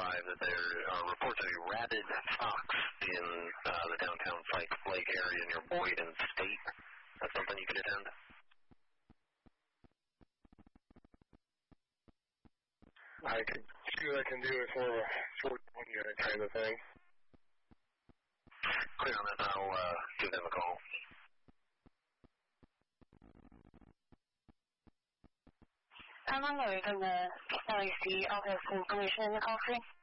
that there are reports of a rabid fox in the downtown Fikes Lake area near Boyd and State. That's something you could attend? I could see what I can do. It's more of a 41 unit kind of thing. Clear on that. I'll give them a call. I'm on the LAC office information in the call screen.